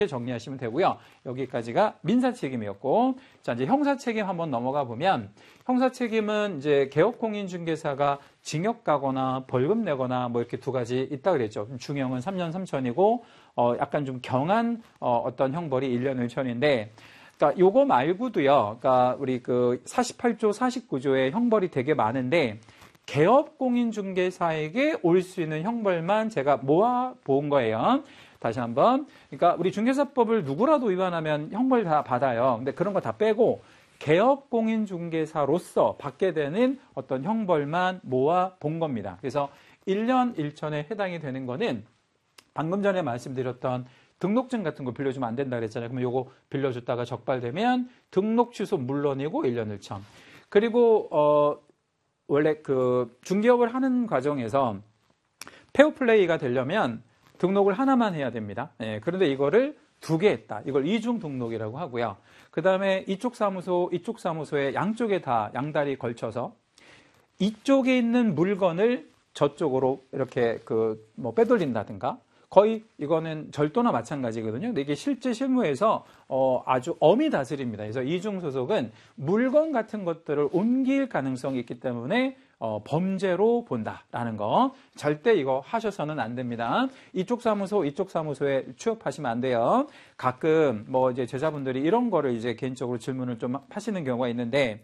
정리하시면 되고요. 여기까지가 민사 책임이었고, 자, 이제 형사 책임 한번 넘어가 보면, 형사 책임은 이제 개업공인중개사가 징역 가거나 벌금 내거나 뭐 이렇게 두 가지 있다 그랬죠. 중형은 3년 3천이고, 약간 좀 경한 어떤 형벌이 1년 1천인데, 그러니까 요거 말고도요. 그러니까 우리 그 48조, 49조의 형벌이 되게 많은데, 개업공인중개사에게 올 수 있는 형벌만 제가 모아 본 거예요. 다시 한번. 그러니까 우리 중개사법을 누구라도 위반하면 형벌 다 받아요. 근데 그런 거 다 빼고 개업공인중개사로서 받게 되는 어떤 형벌만 모아 본 겁니다. 그래서 1년 1천에 해당이 되는 거는 방금 전에 말씀드렸던 등록증 같은 거 빌려주면 안 된다 그랬잖아요. 그러면 요거 빌려줬다가 적발되면 등록 취소 물론이고 1년 1천. 그리고 원래 그 중개업을 하는 과정에서 페어플레이가 되려면 등록을 하나만 해야 됩니다. 그런데 이거를 2개 했다. 이걸 이중 등록이라고 하고요. 그 다음에 이쪽 사무소에 양쪽에 다 양다리 걸쳐서 이쪽에 있는 물건을 저쪽으로 이렇게 뭐 빼돌린다든가 거의 이거는 절도나 마찬가지거든요. 근데 이게 실제 실무에서 아주 엄히 다스립니다. 그래서 이중소속은 물건 같은 것들을 옮길 가능성이 있기 때문에 범죄로 본다라는 거 절대 이거 하셔서는 안 됩니다. 이쪽 사무소에 취업하시면 안 돼요. 가끔 뭐 이제 제자분들이 이런 거를 이제 개인적으로 질문을 좀 하시는 경우가 있는데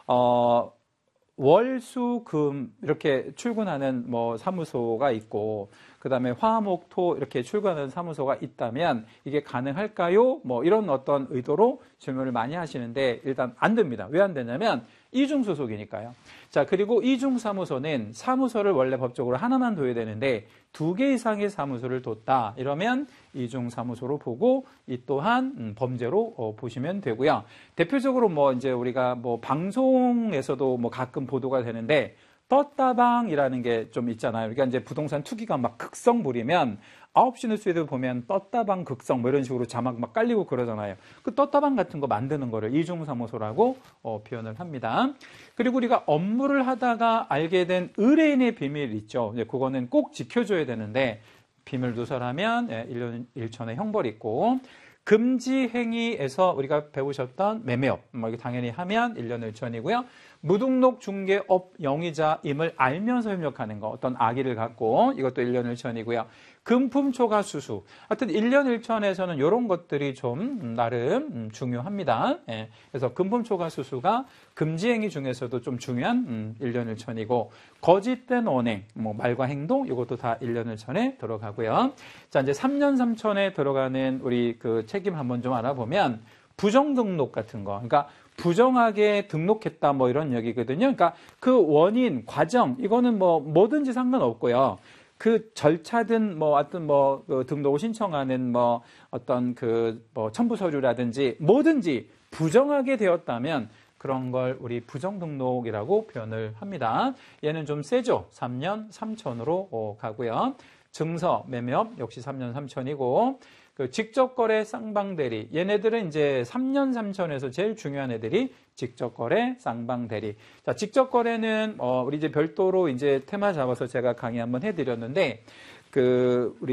월, 수, 금 이렇게 출근하는 뭐 사무소가 있고 그다음에 화, 목, 토 이렇게 출근하는 사무소가 있다면 이게 가능할까요? 뭐 이런 어떤 의도로 질문을 많이 하시는데 일단 안 됩니다. 왜 안 되냐면 이중 소속이니까요. 자, 그리고 이중 사무소는 사무소를 원래 법적으로 하나만 둬야 되는데 2개 이상의 사무소를 뒀다. 이러면 이중 사무소로 보고 이 또한 범죄로 보시면 되고요. 대표적으로 뭐 이제 우리가 뭐 방송에서도 뭐 가끔 보도가 되는데 떴다방이라는 게 좀 있잖아요. 그러니까 이제 부동산 투기가 막 극성 부리면 9시 뉴스에도 보면 떴다방 극성 뭐 이런 식으로 자막 막 깔리고 그러잖아요. 그 떴다방 같은 거 만드는 거를 이중사무소라고 표현을 합니다. 그리고 우리가 업무를 하다가 알게 된 의뢰인의 비밀 있죠. 이제 그거는 꼭 지켜줘야 되는데 비밀 누설하면 1년 1천의 형벌이 있고 금지 행위에서 우리가 배우셨던 매매업 뭐 이게 당연히 하면 1년 1천이고요. 무등록 중개업 영위자임을 알면서 협력하는 거 어떤 악의를 갖고 이것도 1년 1천이고요. 금품 초과 수수 하여튼 1년 1천에서는 이런 것들이 좀 나름 중요합니다. 그래서 금품 초과 수수가 금지행위 중에서도 좀 중요한 1년 1천이고 거짓된 언행 뭐 말과 행동 이것도 다 1년 1천에 들어가고요. 자 이제 3년 3천에 들어가는 우리 그 책임 한번 좀 알아보면 부정등록 같은 거 그러니까 부정하게 등록했다 뭐 이런 얘기거든요. 그러니까 그 원인, 과정 이거는 뭐 뭐든지 상관없고요. 그 절차든 뭐 하여튼 뭐 그 등록을 신청하는 뭐 어떤 그 뭐 첨부 서류라든지 뭐든지 부정하게 되었다면 그런 걸 우리 부정등록이라고 표현을 합니다. 얘는 좀 세죠. 3년 3천으로 가고요. 증서, 매매업 역시 3년 3천이고 그 직접거래 쌍방대리 얘네들은 이제 3년 3천에서 제일 중요한 애들이 직접거래 쌍방대리. 자, 직접거래는 우리 이제 별도로 이제 테마 잡아서 제가 강의 한번 해드렸는데 그 우리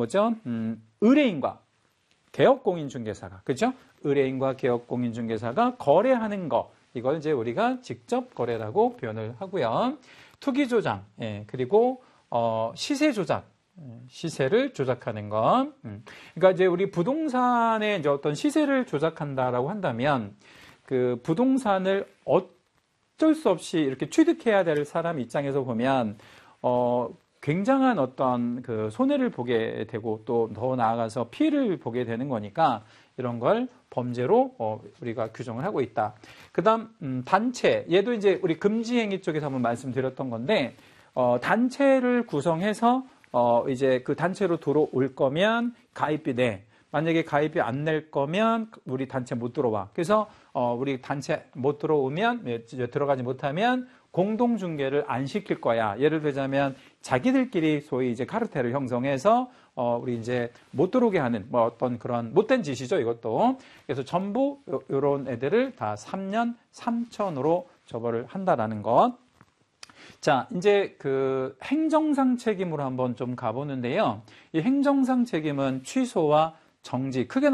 의뢰인과 개업공인중개사가 그죠? 의뢰인과 개업공인중개사가 거래하는 거 이걸 이제 우리가 직접거래라고 표현을 하고요. 투기조장 그리고 시세 조작. 시세를 조작하는 것. 그러니까 이제 우리 부동산의 이제 어떤 시세를 조작한다라고 한다면 그 부동산을 어쩔 수 없이 이렇게 취득해야 될 사람 입장에서 보면 굉장한 어떤 그 손해를 보게 되고 또 더 나아가서 피해를 보게 되는 거니까 이런 걸 범죄로 우리가 규정을 하고 있다. 그다음 단체 얘도 이제 우리 금지행위 쪽에서 한번 말씀드렸던 건데 단체를 구성해서 이제 그 단체로 들어올 거면 가입비 내. 만약에 가입비 안 낼 거면 우리 단체 못 들어와. 그래서 우리 단체 못 들어오면 들어가지 못하면 공동중개를 안 시킬 거야. 예를 들자면 자기들끼리 소위 이제 카르텔을 형성해서 우리 이제 못 들어오게 하는 뭐 어떤 그런 못된 짓이죠. 이것도. 그래서 전부 이런 애들을 다 3년 3천으로 처벌을 한다라는 것. 자, 이제 그 행정상 책임으로 한번 좀 가보는데요. 이 행정상 책임은 취소와 정지, 크게